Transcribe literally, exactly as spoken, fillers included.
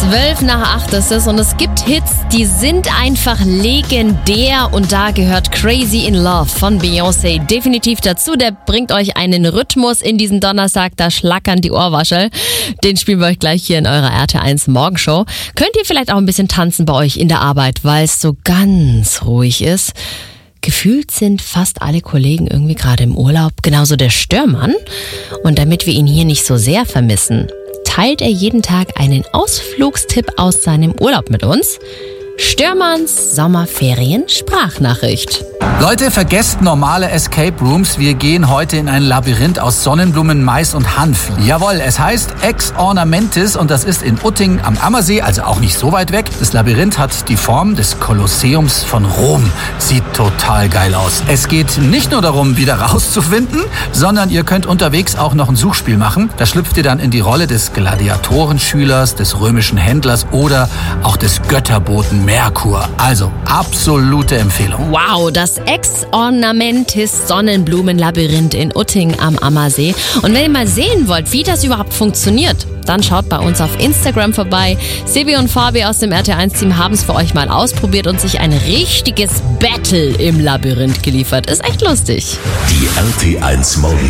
Zwölf nach acht ist es und es gibt Hits, die sind einfach legendär und da gehört Crazy in Love von Beyoncé definitiv dazu. Der bringt euch einen Rhythmus in diesen Donnerstag, da schlackern die Ohrwaschel. Den spielen wir euch gleich hier in eurer R T eins Morgenshow. Könnt ihr vielleicht auch ein bisschen tanzen bei euch in der Arbeit, weil es so ganz ruhig ist? Gefühlt sind fast alle Kollegen irgendwie gerade im Urlaub, genauso der Störmann. Und damit wir ihn hier nicht so sehr vermissen, teilt er jeden Tag einen Ausflugstipp aus seinem Urlaub mit uns. Störmanns Sommerferien-Sprachnachricht. Leute, vergesst normale Escape Rooms. Wir gehen heute in ein Labyrinth aus Sonnenblumen, Mais und Hanf. Jawohl, es heißt Ex Ornamentis und das ist in Utting am Ammersee, also auch nicht so weit weg. Das Labyrinth hat die Form des Kolosseums von Rom. Sieht total geil aus. Es geht nicht nur darum, wieder rauszufinden, sondern ihr könnt unterwegs auch noch ein Suchspiel machen. Da schlüpft ihr dann in die Rolle des Gladiatorenschülers, des römischen Händlers oder auch des Götterboten Merkur. Also absolute Empfehlung. Wow, das Ex Ornamentis Sonnenblumenlabyrinth in Utting am Ammersee. Und wenn ihr mal sehen wollt, wie das überhaupt funktioniert, dann schaut bei uns auf Instagram vorbei. Sebi und Fabi aus dem R T eins Team haben es für euch mal ausprobiert und sich ein richtiges Battle im Labyrinth geliefert. Ist echt lustig. Die R T eins Morgen